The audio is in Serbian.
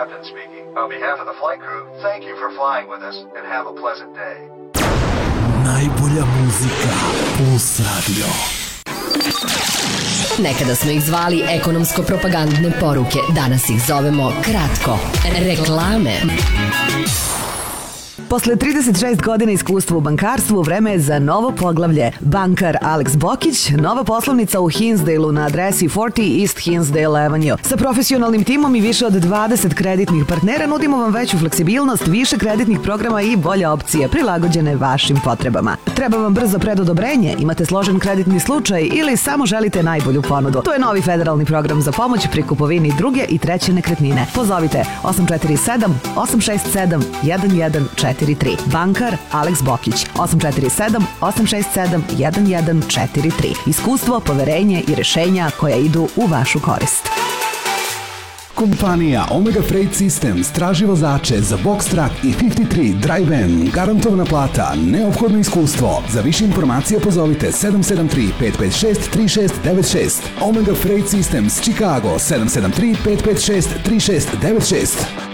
captain speaking. On behalf of the flight crew, thank you for flying with us and have a pleasant day. Najbolja muzika, Puls Radio. Nekada smo ih zvali ekonomsko-propagandne poruke, danas ih zovemo kratko, reklame. Posle 36 godina iskustva u bankarstvu, vreme je za novo poglavlje. Bankar Alex Bokić, nova poslovnica u Hinsdale-u na adresi 40 East Hinsdale Avenue. Sa profesionalnim timom i više od 20 kreditnih partnera nudimo vam veću fleksibilnost, više kreditnih programa i bolje opcije prilagođene vašim potrebama. Treba vam brzo predodobrenje, imate složen kreditni slučaj ili samo želite najbolju ponudu. To je novi federalni program za pomoć pri kupovini druge i treće nekretnine. Pozovite 847 867 1143. Bankar Alex Bokić 847 867 1143. Iskustvo, poverenje i rešenja koja idu u vašu korist. Kompanija Omega Freight Systems traži vozače za box truck i 53 dry van, garantovana plata, neophodno iskustvo. Za više informacija pozovite 773-556-3696. Omega Freight Systems, Chicago, 773-556-3696.